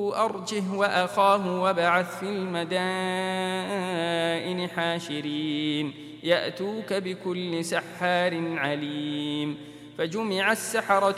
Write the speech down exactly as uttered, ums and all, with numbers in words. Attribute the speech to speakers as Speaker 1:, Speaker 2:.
Speaker 1: أرجه وأخاه وابعث في المدائن حاشرين يأتوك بكل سحار عليم. فجمع السحرة